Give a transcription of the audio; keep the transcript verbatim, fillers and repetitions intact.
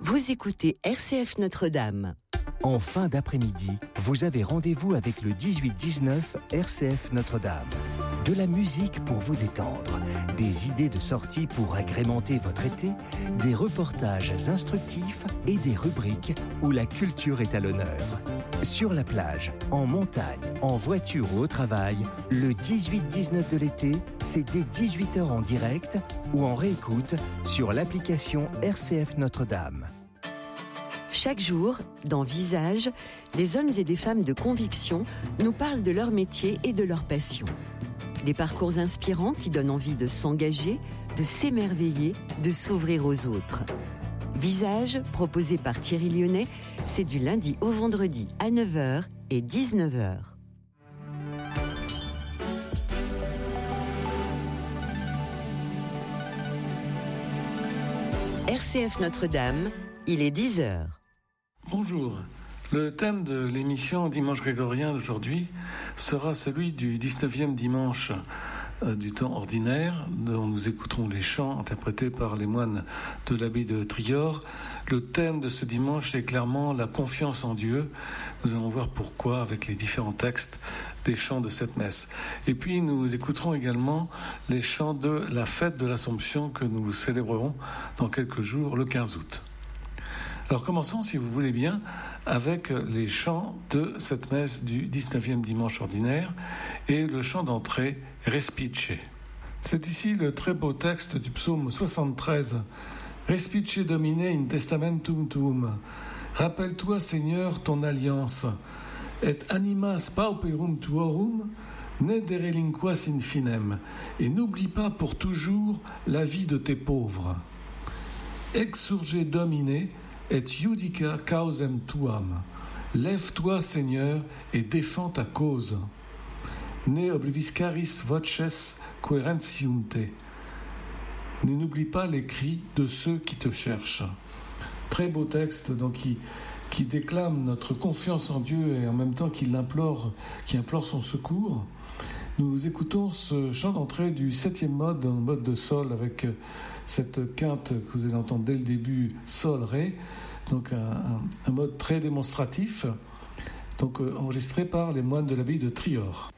Vous écoutez R C F Notre-Dame. En fin d'après-midi, vous avez rendez-vous avec le dix-huit dix-neuf R C F Notre-Dame. De la musique pour vous détendre, des idées de sortie pour agrémenter votre été, des reportages instructifs et des rubriques où la culture est à l'honneur. Sur la plage, en montagne, en voiture ou au travail, le dix-huit dix-neuf de l'été, c'est dès dix-huit heures en direct ou en réécoute sur l'application R C F Notre-Dame. Chaque jour, dans Visage, des hommes et des femmes de conviction nous parlent de leur métier et de leur passion. Des parcours inspirants qui donnent envie de s'engager, de s'émerveiller, de s'ouvrir aux autres. Visage, proposé par Thierry Lyonnais, c'est du lundi au vendredi à neuf heures et dix-neuf heures. R C F Notre-Dame, il est dix heures. Bonjour. Le thème de l'émission Dimanche grégorien d'aujourd'hui sera celui du dix-neuvième dimanche euh, du temps ordinaire, dont nous écouterons les chants interprétés par les moines de l'abbaye de Trior. Le thème de ce dimanche est clairement la confiance en Dieu. Nous allons voir pourquoi avec les différents textes des chants de cette messe. Et puis nous écouterons également les chants de la fête de l'Assomption que nous célébrerons dans quelques jours, le quinze août. Alors commençons, si vous voulez bien, avec les chants de cette messe du dix-neuvième dimanche ordinaire et le chant d'entrée Respice. C'est ici le très beau texte du psaume soixante-treize. Respice Domine in testamentum tuum. Rappelle-toi, Seigneur, ton alliance. Et animas pauperum tuorum ne derelinquas in finem. Et n'oublie pas pour toujours la vie de tes pauvres. Exsurge Domine et judica causam tuam. Lève-toi, Seigneur, et défends ta cause. Ne obliviscaris voces querentium te. Ne n'oublie pas les cris de ceux qui te cherchent. Très beau texte donc qui, qui déclame notre confiance en Dieu et en même temps qui l'implore, qui implore son secours. Nous écoutons ce chant d'entrée du septième mode, en mode de sol, avec cette quinte que vous allez entendre dès le début, sol, ré, donc un, un, un mode très démonstratif, donc euh, enregistré par les moines de l'abbaye de Trior.